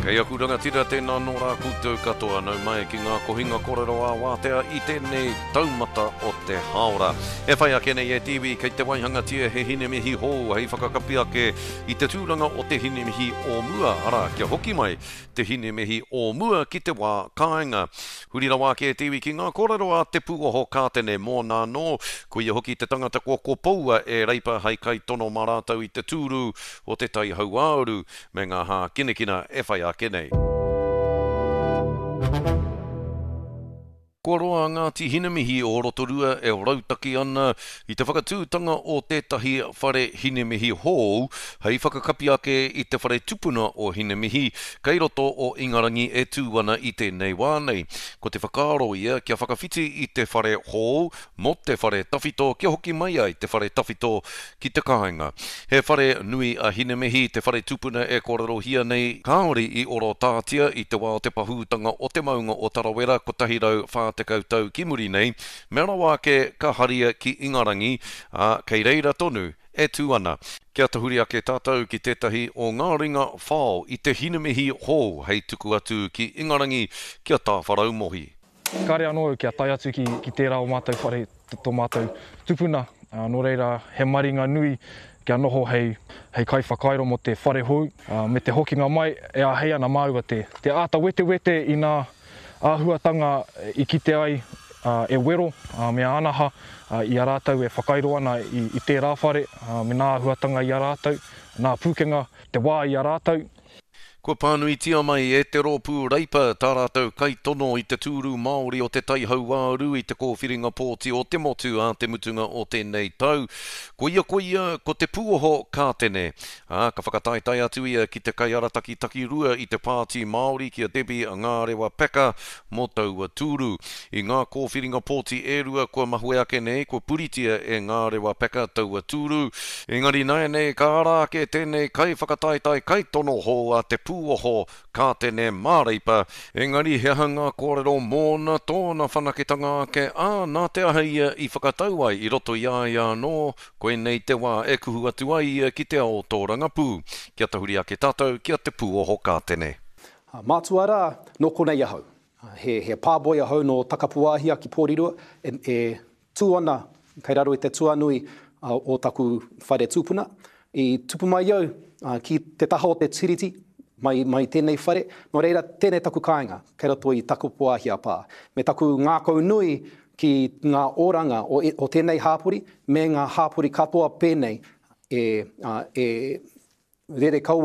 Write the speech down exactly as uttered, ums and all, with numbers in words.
Kei aku rangatira tēnā nō rā koutou katoa nau mai ki ngā kohinga kōrero a wātea i tēnei taumata o te haora. E whai ake nei e T V kei te waihanga tia he hine mihi hō hei whakakapi ake i te tūranga o te hine mihi o mua. Ara, kia hoki mai te hine mihi o mua ki te wā kāinga. Hurira wā ke e T V ki ngā kōrero a te pūoho kātene mō nā nō. Ko ia hoki te tangata kua ko paua e reipa hei kai tono marātau i te tūru o te tai hauāuru me ngā hā kinekina e whai ake nei. Ko roa Ngāti Hinemihi o Rotorua e rautaki ana i te whakatūtanga o tētahi whare Hinemihi hou, hei whakakapi ake i te whare tupuna o Hinemihi, kei roto o Ingarangi e tūwana i tēnei wānei. Ko te whakaaro ia kia whakawhiti i te whare hou, mo te whare tawhito, kia hoki mai ai te whare tawhito ki te kāinga. He whare nui a Hinemihi, te whare tupuna e kōrero hia nei, kāori i oro tātia i te wā o te pahūtanga o te maunga o Tarawera, ko tahi rau whā te koutou ki muri nei, mera wā ke ka haria ki Ingarangi, a kei reira tonu e tūana. Kia tahuri ake tātou ki tētahi o ngā ringa whao i te Hinemihi hou hei tuku atu ki Ingarangi, kia tā wharau mohi. Kare anō kia tai atu ki, ki tērā o mātou whare tō mātou tupuna, uh, nō reira he maringa nui kia noho hei, hei kai whakairo mo te whare hou, uh, me te hokinga mai e a hei ana māua te, te āta wete wete i nā āhuatanga i kite ai uh, e wero, uh, me anaha uh, i a rātau e whakairo ana i, i tērā whare, uh, me nā āhuatanga i a rātau, nā pūkenga te wā i a rātau. Kua pānui tia mai e te rōpū reipa tā rātou kai tono i te tūru Māori o te tai hauāru i te kōwhiringa pōti o te motu a te mutunga o tēnei tau. Ko ia ko ia ko te pūoho kātene. A, ka whakataitai atu ia ki te kai arataki taki rua i te pāti Māori ki a Debbie a ngā rewa peka mo taua tūru. I ngā kōwhiringa pōti e rua kua mahue ake nei, kua puritia e ngā rewa peka taua tūru. Engari nai nei ka ara ke tēnei kai whakataitai kai tono ho a te pū Pūoho kātene māreipa, engari he hanga kōrero mōna tōna whanaketanga ake a nā te ahia i whakatau ai i roto ia ia no, koe nei te wā e kuhu atu ai ki te ao tō rangapū. Kia tahuri ake tātou, kia te pūoho kātene. Mātua rā, no konei ahau. He, he pāboi ahau no Takapuāhia ki Pōrirua, e, e tūana, kei raro i te tuanui uh, o taku whare tūpuna, i tupu mai au uh, ki te taha o te tiriti, Mai, mai tēnei whare, no reira tēnei taku kāinga, kei roto i Takapuāhia pā. Me taku ngākau nui ki ngā oranga o, e, o tēnei hāpuri, me ngā hāpuri katoa pēnei e, uh, e rere kaua